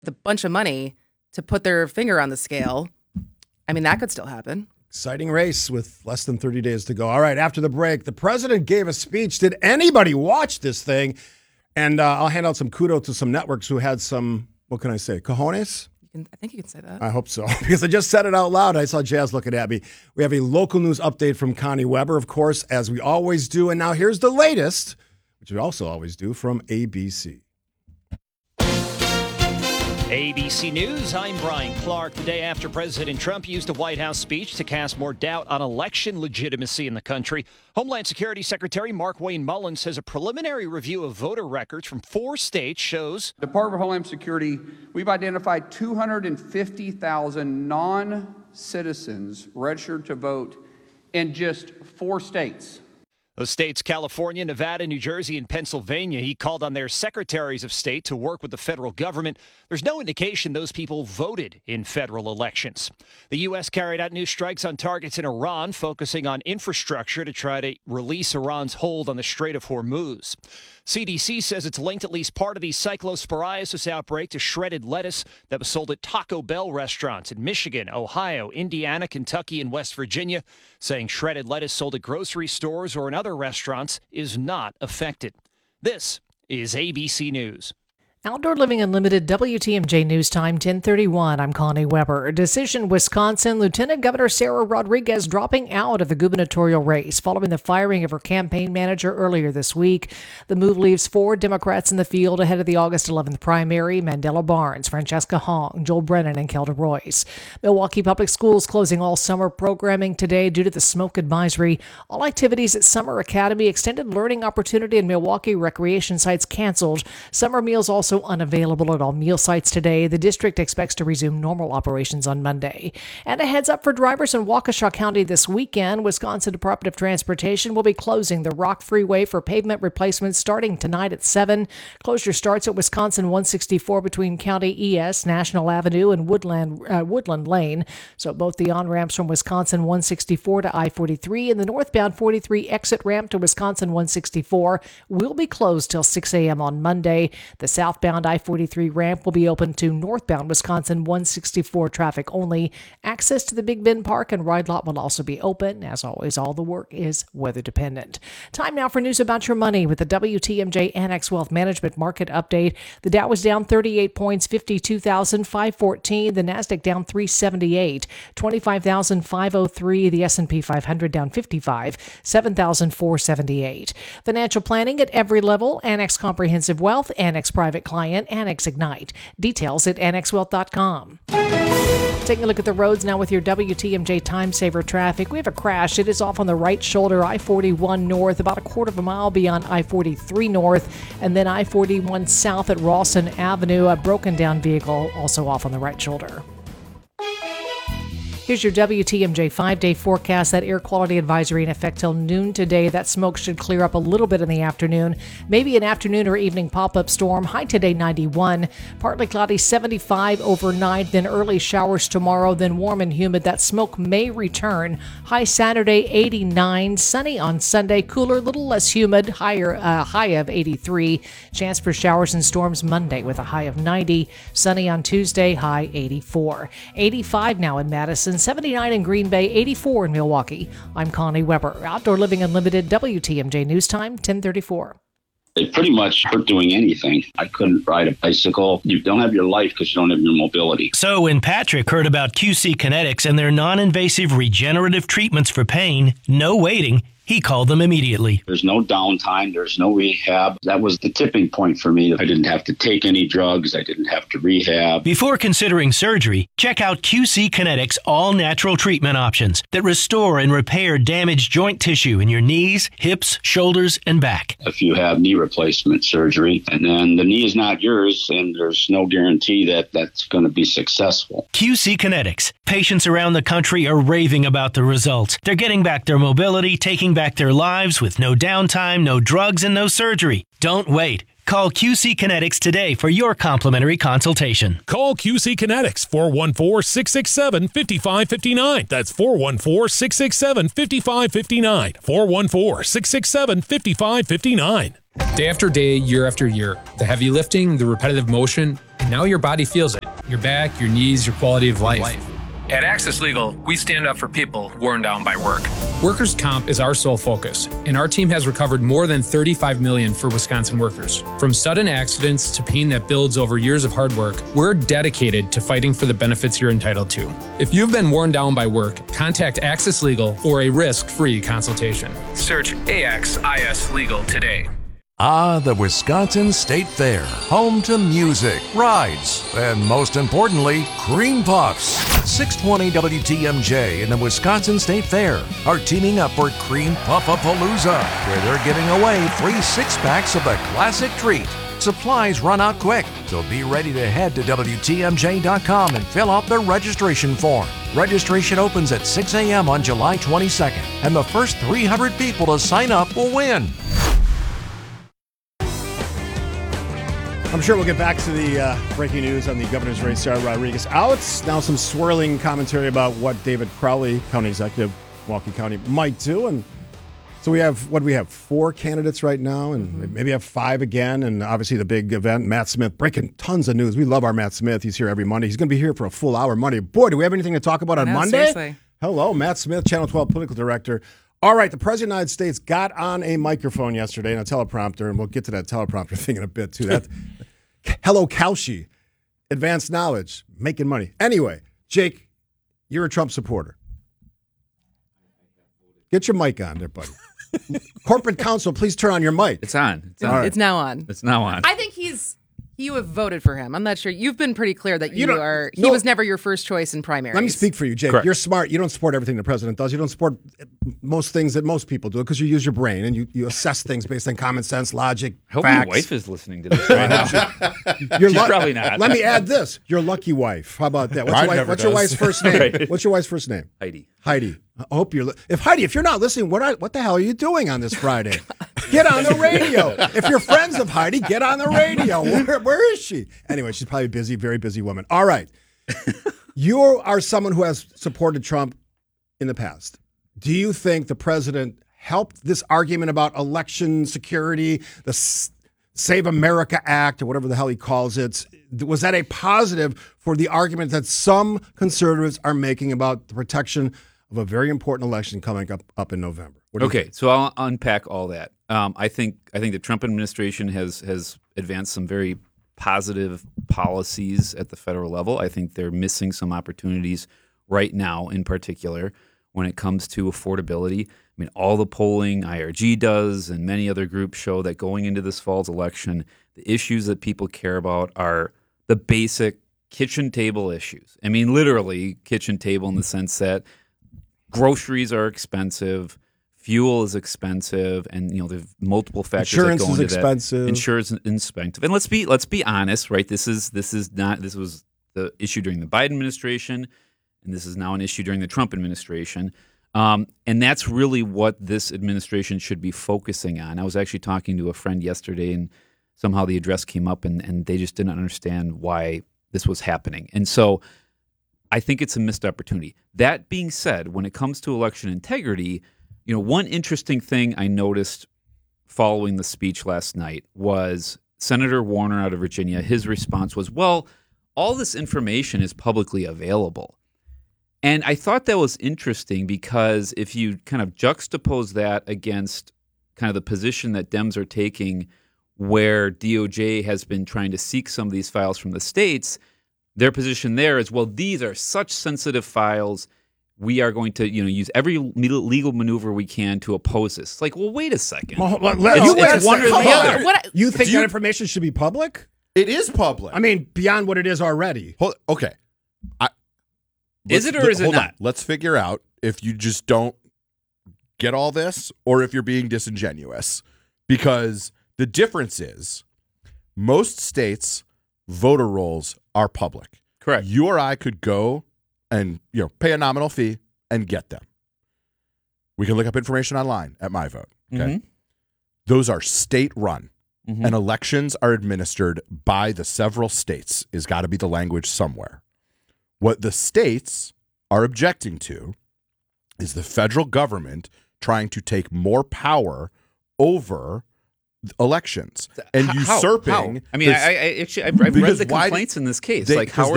a bunch of money to put their finger on the scale. I mean, that could still happen. Exciting race with less than 30 days to go. All right, after the break, the president gave a speech. Did anybody watch this thing? And I'll hand out some kudos to some networks who had some, what can I say, cojones? I think you can say that. I hope so, because I just said it out loud. I saw Jazz looking at me. We have a local news update from Connie Weber, of course, as we always do. And now here's the latest, which we also always do, from ABC. ABC News, I'm Brian Clark. The day after President Trump used a White House speech to cast more doubt on election legitimacy in the country, Homeland Security Secretary Markwayne Mullin says a preliminary review of voter records from 4 states shows Department of Homeland Security, we've identified 250,000 non-citizens registered to vote in just 4 states. Those states, California, Nevada, New Jersey, and Pennsylvania. He called on their secretaries of state to work with the federal government. There's no indication those people voted in federal elections. The U.S. carried out new strikes on targets in Iran, focusing on infrastructure to try to release Iran's hold on the Strait of Hormuz. CDC says it's linked at least part of the cyclosporiasis outbreak to shredded lettuce that was sold at Taco Bell restaurants in Michigan, Ohio, Indiana, Kentucky, and West Virginia, saying shredded lettuce sold at grocery stores or in other restaurants is not affected. This is ABC News. Outdoor Living Unlimited, WTMJ News Time, 10:31. I'm Connie Weber. Decision, Wisconsin. Lieutenant Governor Sarah Rodriguez dropping out of the gubernatorial race following the firing of her campaign manager earlier this week. The move leaves 4 Democrats in the field ahead of the August 11th primary: Mandela Barnes, Francesca Hong, Joel Brennan, and Kelda Royce. Milwaukee Public Schools closing all summer programming today due to the smoke advisory. All activities at Summer Academy, extended learning opportunity, and Milwaukee recreation sites canceled. Summer meals also unavailable at all meal sites today. The district expects to resume normal operations on Monday. And a heads up for drivers in Waukesha County this weekend. Wisconsin Department of Transportation will be closing the Rock Freeway for pavement replacements starting tonight at 7. Closure starts at Wisconsin 164 between County ES, National Avenue, and Woodland Lane. So both the on-ramps from Wisconsin 164 to I-43 and the northbound 43 exit ramp to Wisconsin 164 will be closed till 6 a.m. on Monday. The southbound I-43 ramp will be open to northbound Wisconsin 164 traffic only. Access to the Big Bend Park and ride lot will also be open. As always, all the work is weather dependent. Time now for news about your money with the WTMJ Annex Wealth Management Market Update. The Dow was down 38 points, 52,514. The Nasdaq down 378, 25,503. The S&P 500 down 55, 7,478. Financial planning at every level. Annex Comprehensive Wealth, Annex Private Client, Annex Ignite. Details at annexwealth.com. Taking a look at the roads now with your WTMJ Time Saver traffic. We have a crash. It is off on the right shoulder, I-41 north, about a quarter of a mile beyond I-43 north, and then I-41 south at Rawson Avenue. A broken down vehicle also off on the right shoulder. Here's your WTMJ 5-day forecast. That air quality advisory in effect till noon today. That smoke should clear up a little bit in the afternoon. Maybe an afternoon or evening pop-up storm. High today 91. Partly cloudy 75 overnight. Then early showers tomorrow. Then warm and humid. That smoke may return. High Saturday 89. Sunny on Sunday. Cooler, little less humid. High of 83. Chance for showers and storms Monday with a high of 90. Sunny on Tuesday. High 84. 85 now in Madison. 79 in Green Bay, 84 in Milwaukee. I'm Connie Weber. Outdoor Living Unlimited, WTMJ News Time, 10:34. They pretty much hurt doing anything. I couldn't ride a bicycle. You don't have your life because you don't have your mobility. So when Patrick heard about QC Kinetics and their non-invasive regenerative treatments for pain, no waiting, he called them immediately. There's no downtime. There's no rehab. That was the tipping point for me. I didn't have to take any drugs. I didn't have to rehab. Before considering surgery, check out QC Kinetics all-natural treatment options that restore and repair damaged joint tissue in your knees, hips, shoulders, and back. If you have knee replacement surgery, and then the knee is not yours, and there's no guarantee that that's going to be successful. QC Kinetics. Patients around the country are raving about the results. They're getting back their mobility, taking back their lives with no downtime, no drugs, and no surgery. Don't wait. Call QC Kinetics today for your complimentary consultation. Call QC Kinetics, 414-667-5559. That's 414-667-5559. 414-667-5559. Day after day, year after year, the heavy lifting, the repetitive motion, and now your body feels it. Your back, your knees, your quality of life. At Access Legal, we stand up for people worn down by work. Workers' comp is our sole focus, and our team has recovered more than $35 million for Wisconsin workers. From sudden accidents to pain that builds over years of hard work, we're dedicated to fighting for the benefits you're entitled to. If you've been worn down by work, contact Access Legal for a risk-free consultation. Search AXIS Legal today. Ah, the Wisconsin State Fair, home to music, rides, and most importantly, cream puffs. 620 WTMJ and the Wisconsin State Fair are teaming up for Cream Puff-a-Palooza, where they're giving away free six-packs of the classic treat. Supplies run out quick, so be ready to head to WTMJ.com and fill out the registration form. Registration opens at 6 a.m. on July 22nd, and the first 300 people to sign up will win. I'm sure we'll get back to the breaking news on the governor's race. Sarah Rodriguez out. Now some swirling commentary about what David Crowley, county executive, Milwaukee County, might do. And so we have, 4 candidates right now, and maybe have 5 again. And obviously the big event, Matt Smith, breaking tons of news. We love our Matt Smith. He's here every Monday. He's going to be here for a full hour Monday. Boy, do we have anything to talk about on Monday? Seriously. Hello, Matt Smith, Channel 12 political director. All right, the President of the United States got on a microphone yesterday and a teleprompter, and we'll get to that teleprompter thing in a bit, too. That Hello, Kalshi. Advanced knowledge. Making money. Anyway, Jake, you're a Trump supporter. Get your mic on there, buddy. Corporate counsel, please turn on your mic. It's on. It's now on. It's now on. I think you have voted for him. I'm not sure. You've been pretty clear that he was never your first choice in primaries. Let me speak for you, Jake. Correct. You're smart. You don't support everything the president does. You don't support most things that most people do because you use your brain and you assess things based on common sense, logic, I hope facts. your wife is listening to this right now. She's probably not. Let me add this. Your lucky wife. How about that? What's your wife's first name? Right. What's your wife's first name? Heidi. Heidi. I hope you're. If you're not listening, what the hell are you doing on this Friday? Get on the radio. If you're friends of Heidi, get on the radio. Where is she? Anyway, she's probably busy, very busy woman. All right. You are someone who has supported Trump in the past. Do you think the president helped this argument about election security, the Save America Act, or whatever the hell he calls it? Was that a positive for the argument that some conservatives are making about the protection of a very important election coming up in November? Okay, so I'll unpack all that. I think the Trump administration has advanced some very positive policies at the federal level. I think they're missing some opportunities right now, in particular, when it comes to affordability. I mean, all the polling IRG does and many other groups show that going into this fall's election, the issues that people care about are the basic kitchen table issues. I mean, literally kitchen table in the sense that groceries are expensive, fuel is expensive, and there's multiple factors that go into that. Insurance is expensive. And let's be honest, right? This was the issue during the Biden administration, and this is now an issue during the Trump administration. And that's really what this administration should be focusing on. I was actually talking to a friend yesterday, and somehow the address came up, and they just didn't understand why this was happening. And so I think it's a missed opportunity. That being said, when it comes to election integrity, one interesting thing I noticed following the speech last night was Senator Warner out of Virginia. His response was, well, all this information is publicly available. And I thought that was interesting because if you kind of juxtapose that against kind of the position that Dems are taking where DOJ has been trying to seek some of these files from the states, their position there is, well, these are such sensitive files. We are going to, use every legal maneuver we can to oppose this. It's like, well, wait a second. It's one or the other. You think that information should be public? It is public. I mean, beyond what it is already. Okay. Is it or is it not? Let's figure out if you just don't get all this or if you're being disingenuous. Because the difference is most states' voter rolls are public. Correct. You or I could go and pay a nominal fee and get them. We can look up information online at MyVote. Okay, Mm-hmm. Those are state-run, Mm-hmm. and elections are administered by the several states. Is got to be the language somewhere. What the states are objecting to is the federal government trying to take more power over elections and How? usurping. I mean, I've read the complaints in this case. How are